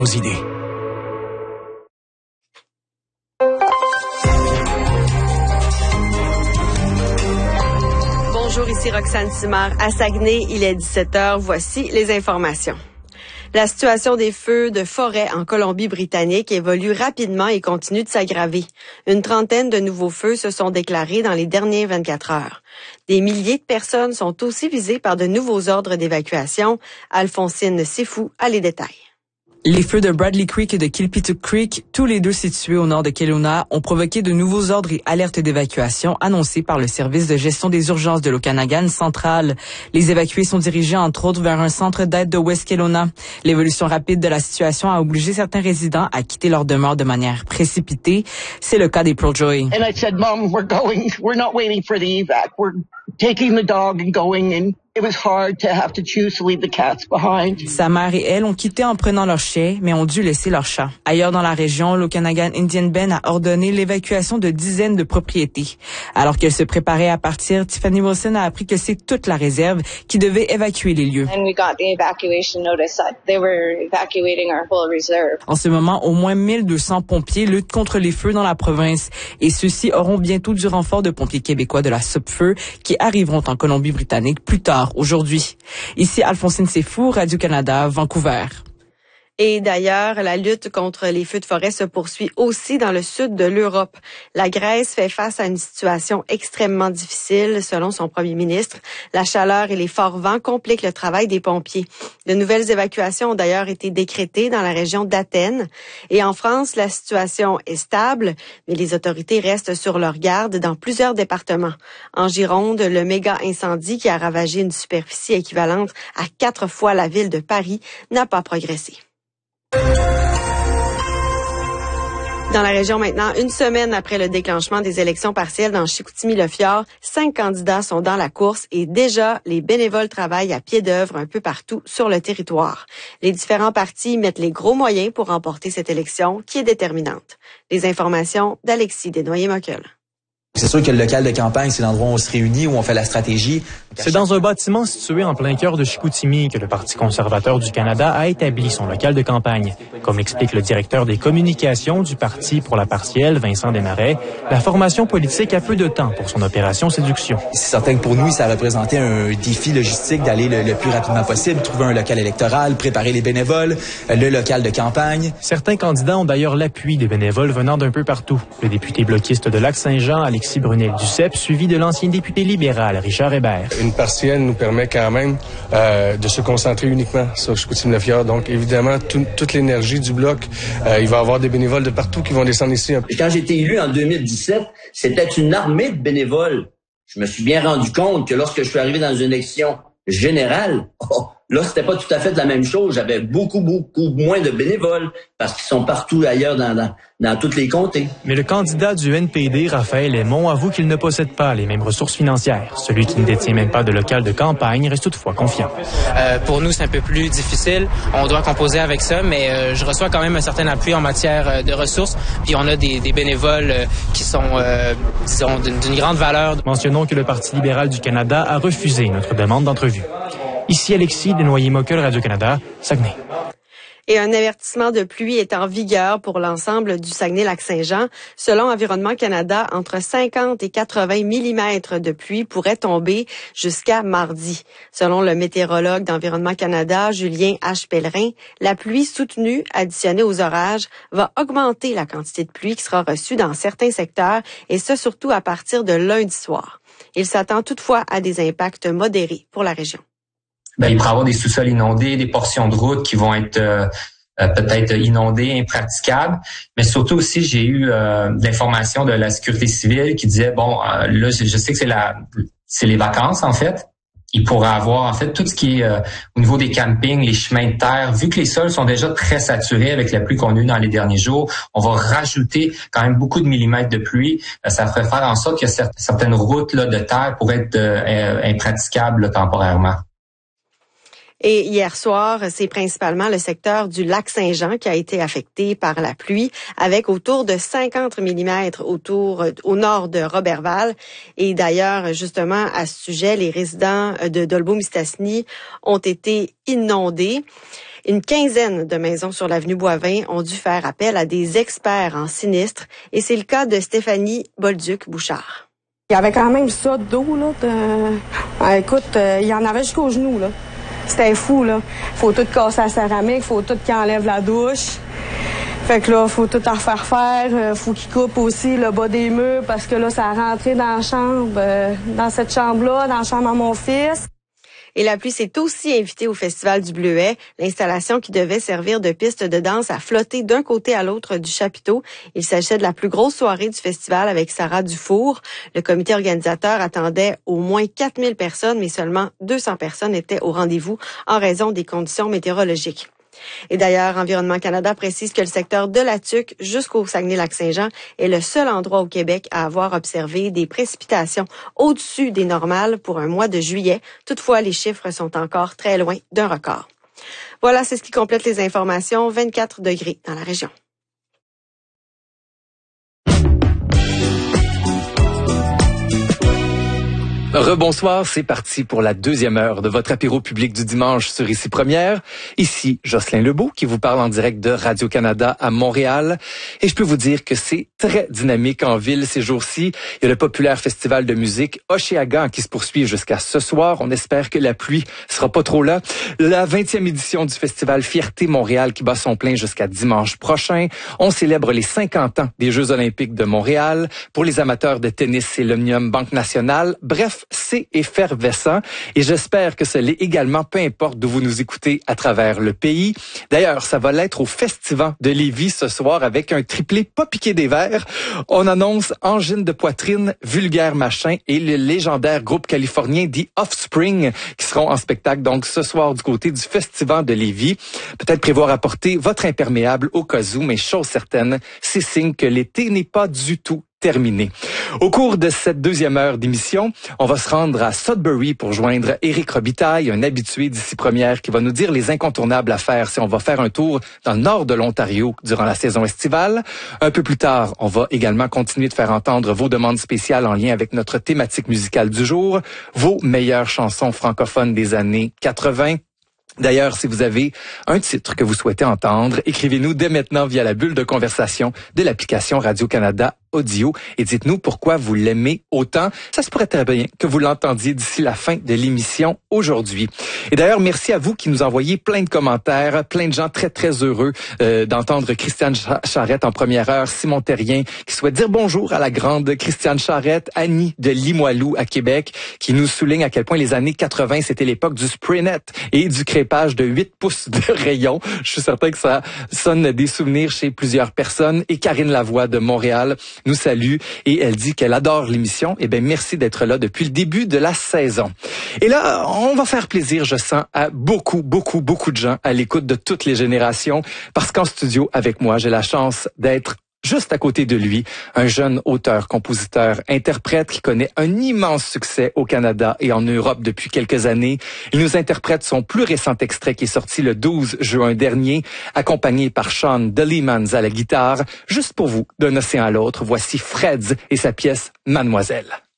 Aux idées. Bonjour, ici Roxane Simard à Saguenay. Il est 17h. Voici les informations. La situation des feux de forêt en Colombie-Britannique évolue rapidement et continue de s'aggraver. Une trentaine de nouveaux feux se sont déclarés dans les dernières 24 heures. Des milliers de personnes sont aussi visées par de nouveaux ordres d'évacuation. Alphonsine Sifou a les détails. Les feux de Bradley Creek et de Kilpituck Creek, tous les deux situés au nord de Kelowna, ont provoqué de nouveaux ordres et alertes d'évacuation annoncés par le service de gestion des urgences de l'Okanagan central. Les évacués sont dirigés entre autres vers un centre d'aide de West Kelowna. L'évolution rapide de la situation a obligé certains résidents à quitter leur demeure de manière précipitée. C'est le cas des Pearl Joy. And I said, Mom, we're going. We're not waiting for the evac. We're taking the dog and going. And it was hard to have to choose to leave the cats behind. Sa mère et elle ont quitté en prenant leur chien, mais ont dû laisser leur chat. Ailleurs dans la région, l'Okanagan Indian Band a ordonné l'évacuation de dizaines de propriétés. Alors qu'elle se préparait à partir, Tiffany Wilson a appris que c'est toute la réserve qui devait évacuer les lieux. And we got the evacuation notice that they were evacuating our whole reserve. En ce moment, au moins 1200 pompiers luttent contre les feux dans la province et ceux-ci auront bientôt du renfort de pompiers québécois de la SOPFEU qui arriveront en Colombie-Britannique plus tard aujourd'hui. Ici Alphonsine Sifou, Radio-Canada, Vancouver. Et d'ailleurs, la lutte contre les feux de forêt se poursuit aussi dans le sud de l'Europe. La Grèce fait face à une situation extrêmement difficile, selon son premier ministre. La chaleur et les forts vents compliquent le travail des pompiers. De nouvelles évacuations ont d'ailleurs été décrétées dans la région d'Athènes. Et en France, la situation est stable, mais les autorités restent sur leur garde dans plusieurs départements. En Gironde, le méga incendie qui a ravagé une superficie équivalente à 4 fois la ville de Paris n'a pas progressé. Dans la région maintenant, une semaine après le déclenchement des élections partielles dans Chicoutimi-Le-Fjord, 5 candidats sont dans la course et déjà, les bénévoles travaillent à pied d'œuvre un peu partout sur le territoire. Les différents partis mettent les gros moyens pour remporter cette élection qui est déterminante. Les informations d'Alexis Desnoyers-Mockel. C'est sûr que le local de campagne, c'est l'endroit où on se réunit, où on fait la stratégie. C'est dans un bâtiment situé en plein cœur de Chicoutimi que le Parti conservateur du Canada a établi son local de campagne. Comme l'explique le directeur des communications du Parti pour la partielle, Vincent Desmarais, la formation politique a peu de temps pour son opération séduction. C'est certain que pour nous, ça représentait un défi logistique d'aller le plus rapidement possible, trouver un local électoral, préparer les bénévoles, le local de campagne. Certains candidats ont d'ailleurs l'appui des bénévoles venant d'un peu partout. Le député bloquiste de Lac-Saint-Jean, Alexis Brunel-Duceppe, suivi de l'ancien député libéral Richard Hébert. Une partielle nous permet quand même de se concentrer uniquement sur Chicoutimi-Le-Fjord. Donc, évidemment, toute l'énergie du bloc, il va y avoir des bénévoles de partout qui vont descendre ici. Quand j'ai été élu en 2017, c'était une armée de bénévoles. Je me suis bien rendu compte que lorsque je suis arrivé dans une élection générale, là, c'était pas tout à fait la même chose. J'avais beaucoup moins de bénévoles parce qu'ils sont partout ailleurs dans toutes les comtés. Mais le candidat du NPD, Raphaël Aymon, avoue qu'il ne possède pas les mêmes ressources financières. Celui qui ne détient même pas de local de campagne reste toutefois confiant. Pour nous, c'est un peu plus difficile. On doit composer avec ça, mais je reçois quand même un certain appui en matière de ressources. Puis on a des bénévoles qui sont, disons, d'une grande valeur. Mentionnons que le Parti libéral du Canada a refusé notre demande d'entrevue. Ici Alexis Desnoyers-Mockel, Radio-Canada, Saguenay. Et un avertissement de pluie est en vigueur pour l'ensemble du Saguenay-Lac-Saint-Jean. Selon Environnement Canada, entre 50 et 80 mm de pluie pourraient tomber jusqu'à mardi. Selon le météorologue d'Environnement Canada, Julien H. Pellerin, la pluie soutenue additionnée aux orages va augmenter la quantité de pluie qui sera reçue dans certains secteurs, et ce surtout à partir de lundi soir. Il s'attend toutefois à des impacts modérés pour la région. Il pourrait y avoir des sous-sols inondés, des portions de route qui vont être peut-être inondées, impraticables. Mais surtout aussi, j'ai eu de l'information de la sécurité civile qui disait, là, je sais que c'est les vacances, en fait. Il pourrait avoir, en fait, tout ce qui est au niveau des campings, les chemins de terre. Vu que les sols sont déjà très saturés avec la pluie qu'on a eue dans les derniers jours, on va rajouter quand même beaucoup de millimètres de pluie. Ça ferait faire en sorte que certaines routes là, de terre pourraient être impraticables là, temporairement. Et hier soir, c'est principalement le secteur du lac Saint-Jean qui a été affecté par la pluie, avec autour de 50 mm au nord de Roberval. Et d'ailleurs, justement, à ce sujet, les résidents de Dolbeau-Mistassini ont été inondés. Une quinzaine de maisons sur l'avenue Boivin ont dû faire appel à des experts en sinistres et c'est le cas de Stéphanie Bolduc-Bouchard. Il y avait quand même ça d'eau, là. Écoute, il y en avait jusqu'aux genoux, là. C'était fou, là. Faut tout casser la céramique, faut tout qu'il enlève la douche. Fait que là, faut tout en refaire faire. Faut qu'il coupe aussi le bas des murs parce que là, ça a rentré dans la chambre, dans cette chambre-là, dans la chambre à mon fils. Et la pluie s'est aussi invitée au Festival du Bleuet. L'installation qui devait servir de piste de danse a flotté d'un côté à l'autre du chapiteau. Il s'agissait de la plus grosse soirée du festival avec Sarah Dufour. Le comité organisateur attendait au moins 4000 personnes, mais seulement 200 personnes étaient au rendez-vous en raison des conditions météorologiques. Et d'ailleurs, Environnement Canada précise que le secteur de la Tuque jusqu'au Saguenay-Lac-Saint-Jean est le seul endroit au Québec à avoir observé des précipitations au-dessus des normales pour un mois de juillet. Toutefois, les chiffres sont encore très loin d'un record. Voilà, c'est ce qui complète les informations. 24 degrés dans la région. Rebonsoir, c'est parti pour la deuxième heure de votre apéro public du dimanche sur Ici Première. Ici, Jocelyn Lebeau qui vous parle en direct de Radio-Canada à Montréal. Et je peux vous dire que c'est très dynamique en ville ces jours-ci. Il y a le populaire festival de musique Oshéaga qui se poursuit jusqu'à ce soir. On espère que la pluie sera pas trop là. La 20e édition du festival Fierté Montréal qui bat son plein jusqu'à dimanche prochain. On célèbre les 50 ans des Jeux olympiques de Montréal. Pour les amateurs de tennis, c'est l'Omnium Banque Nationale. Bref, c'est effervescent et j'espère que ce l'est également, peu importe d'où vous nous écoutez à travers le pays. D'ailleurs, ça va l'être au Festival de Lévis ce soir avec un triplé pas piqué des verres. On annonce Angine de poitrine, Vulgaire Machin et le légendaire groupe californien The Offspring qui seront en spectacle donc ce soir du côté du Festival de Lévis. Peut-être prévoir apporter votre imperméable au cas où, mais chose certaine, c'est signe que l'été n'est pas du tout terminé. Au cours de cette deuxième heure d'émission, on va se rendre à Sudbury pour joindre Éric Robitaille, un habitué d'Ici Première, qui va nous dire les incontournables à faire si on va faire un tour dans le nord de l'Ontario durant la saison estivale. Un peu plus tard, on va également continuer de faire entendre vos demandes spéciales en lien avec notre thématique musicale du jour, vos meilleures chansons francophones des années 80. D'ailleurs, si vous avez un titre que vous souhaitez entendre, écrivez-nous dès maintenant via la bulle de conversation de l'application Radio-Canada Audio et dites-nous pourquoi vous l'aimez autant. Ça se pourrait très bien que vous l'entendiez d'ici la fin de l'émission aujourd'hui. Et d'ailleurs, merci à vous qui nous envoyez plein de commentaires, plein de gens très, très heureux d'entendre Christiane Charrette en première heure, Simon Terrien qui souhaite dire bonjour à la grande Christiane Charrette, Annie de Limoilou à Québec qui nous souligne à quel point les années 80, c'était l'époque du Spraynet et du crépage de 8 pouces de rayon. Je suis certain que ça sonne des souvenirs chez plusieurs personnes. Et Karine Lavoie de Montréal nous salue et elle dit qu'elle adore l'émission. Eh bien, merci d'être là depuis le début de la saison. Et là, on va faire plaisir, je sens, à beaucoup de gens à l'écoute de toutes les générations parce qu'en studio avec moi, j'ai la chance d'être juste à côté de lui, un jeune auteur, compositeur, interprète qui connaît un immense succès au Canada et en Europe depuis quelques années. Il nous interprète son plus récent extrait qui est sorti le 12 juin dernier, accompagné par Sean Delimans à la guitare. Juste pour vous, d'un océan à l'autre, voici Freds et sa pièce Mademoiselle.